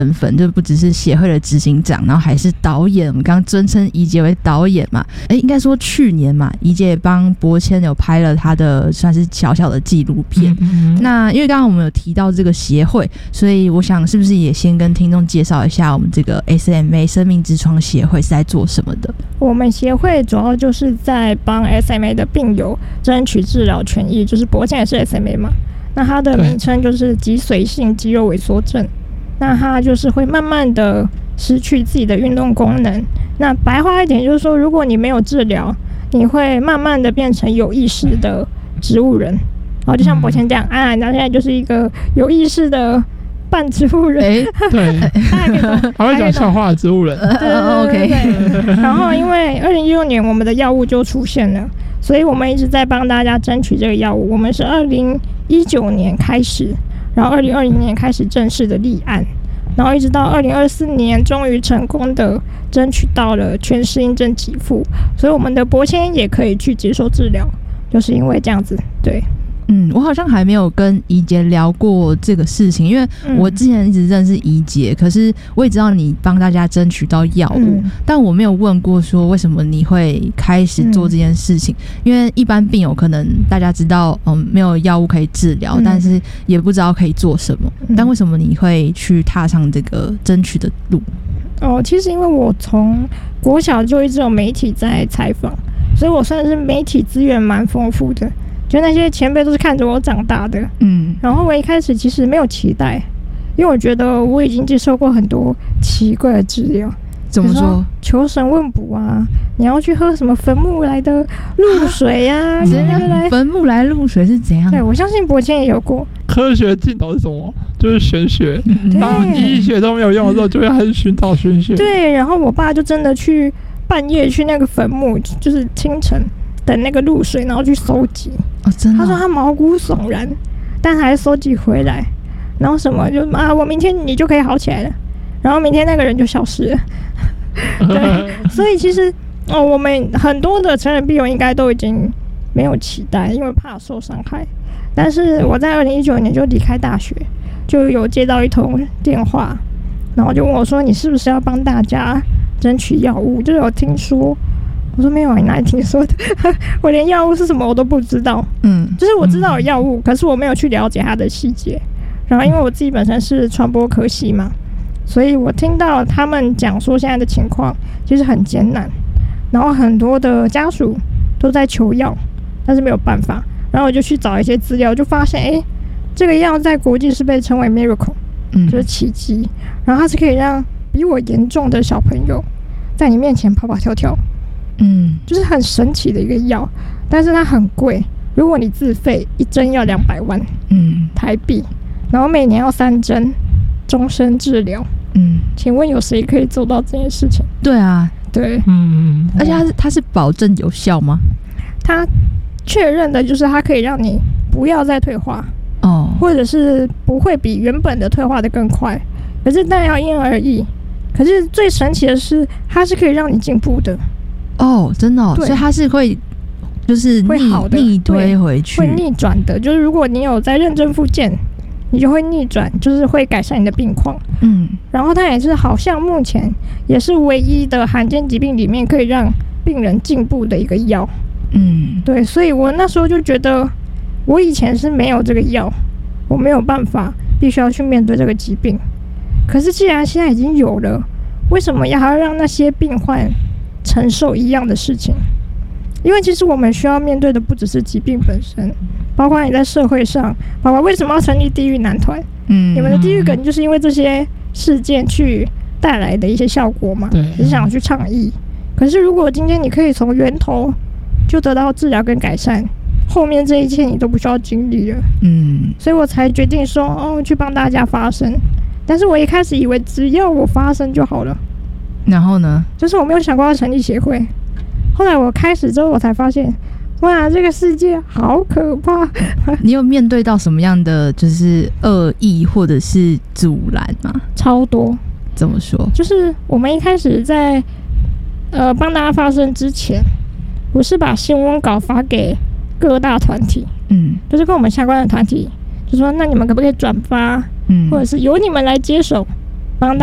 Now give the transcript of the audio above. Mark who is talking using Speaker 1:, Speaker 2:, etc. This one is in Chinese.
Speaker 1: 身份，就不只是协会的执行长，然后还是导演。我们刚刚尊称怡杰为导演嘛，应该说去年嘛，怡杰也帮博谦有拍了他的算是小小的纪录片。那因为刚刚我们有提到这个协会，所以我想是不是也先跟听众介绍一下我们这个 SMA 生命之窗协会是在做什么的？
Speaker 2: 我们协会主要就是在帮 SMA 的病友争取治疗权益，就是博谦也是 SMA 嘛，那它的名称就是脊髓性肌肉萎缩症。那它就是会慢慢的失去自己的运动功能。那白话一点就是说，如果你没有治疗，你会慢慢的变成有意识的植物人。然后就像博谦这样，那现在就是一个有意识的半植物人。
Speaker 3: 对，还会讲笑话的植物人。
Speaker 2: 对。然后因为2016年我们的药物就出现了，所以我们一直在帮大家争取这个药物。我们是2019年开始。然后2020年开始正式的立案，然后一直到2024年终于成功的争取到了全适应症给付，所以我们的博谦也可以去接受治疗，就是因为这样子。对，
Speaker 1: 我好像还没有跟怡杰聊过这个事情，因为我之前一直认识怡杰，可是我也知道你帮大家争取到药物，但我没有问过说为什么你会开始做这件事情。因为一般病友可能大家知道，没有药物可以治疗，但是也不知道可以做什么。但为什么你会去踏上这个争取的路？
Speaker 2: 其实因为我从国小就一直有媒体在采访，所以我算是媒体资源蛮丰富的。就那些前辈都是看着我长大的，然后我一开始其实没有期待，因为我觉得我已经接受过很多奇怪的治疗。
Speaker 1: 怎么说？
Speaker 2: 求神问卜啊，你要去喝什么坟墓来的露水啊？
Speaker 1: 坟墓来露水是怎样？
Speaker 2: 对，我相信博谦也有过。
Speaker 3: 科学尽头是什么？就是玄学。当医学都没有用的时候，就会开始寻找玄学。对，
Speaker 2: 然后我爸就真的去半夜去那个坟墓，就是清晨等那个露水，然后去收集。
Speaker 1: 真的？
Speaker 2: 他说他毛骨悚然，但还收集回来，然后什么就我明天你就可以好起来了，然后明天那个人就消失了。对，所以其实我们很多的成人病友应该都已经没有期待，因为怕受伤害。但是我在2019年就离开大学，就有接到一通电话，然后就问我说：“你是不是要帮大家争取药物？”就是有听说。我说没有，你哪里听说的？我连药物是什么我都不知道。就是我知道有药物，可是我没有去了解它的细节。然后因为我自己本身是传播科系嘛，所以我听到他们讲说现在的情况其实很艰难，然后很多的家属都在求药，但是没有办法。然后我就去找一些资料，就发现这个药在国际是被称为 miracle，就是奇迹。然后它是可以让比我严重的小朋友在你面前跑跑跳跳。就是很神奇的一个药，但是它很贵。如果你自费，一针要200万台币，然后每年要3针，终身治疗。请问有谁可以做到这件事情？
Speaker 1: 对啊，
Speaker 2: 对，
Speaker 1: 而且它是保证有效吗？
Speaker 2: 它确认的就是它可以让你不要再退化，或者是不会比原本的退化的更快。可是当然要因人而异。可是最神奇的是，它是可以让你进步的。
Speaker 1: 真的所以它是会就是逆推回去，
Speaker 2: 会逆转的。就是如果你有在认真复健，你就会逆转，就是会改善你的病况。然后它也是好像目前也是唯一的罕见疾病里面可以让病人进步的一个药。对，所以我那时候就觉得，我以前是没有这个药，我没有办法，必须要去面对这个疾病。可是既然现在已经有了，为什么要让那些病患承受一样的事情？因为其实我们需要面对的不只是疾病本身，包括你在社会上，包括为什么要成立地狱男团？你们的地狱梗就是因为这些事件去带来的一些效果嘛，只是想要去倡议。可是如果今天你可以从源头就得到治疗跟改善，后面这一切你都不需要经历了。所以我才决定说去帮大家发声。但是我一开始以为只要我发声就好了。
Speaker 1: 然后呢？
Speaker 2: 就是我没有想过要成立协会。后来我开始之后，我才发现，哇，这个世界好可怕。
Speaker 1: 你有面对到什么样的就是恶意或者是阻拦吗？
Speaker 2: 超多。
Speaker 1: 怎么说？
Speaker 2: 就是我们一开始在帮大家发声之前，我是把新闻稿发给各大团体，就是跟我们相关的团体，就说那你们可不可以转发，或者是由你们来接手。